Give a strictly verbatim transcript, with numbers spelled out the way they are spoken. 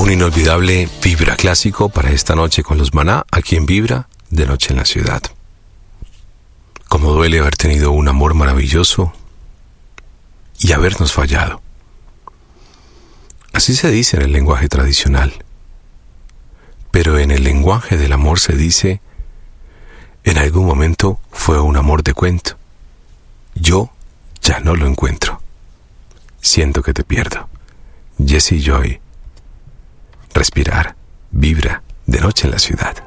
Un inolvidable Vibra clásico para esta noche con los Maná, aquí en Vibra, de Noche en la Ciudad. Cómo duele haber tenido un amor maravilloso y habernos fallado. Así se dice en el lenguaje tradicional. Pero en el lenguaje del amor se dice: en algún momento fue un amor de cuento. Yo ya no lo encuentro. Siento que te pierdo. Jesse Joy. Respirar, Vibra, de Noche en la Ciudad.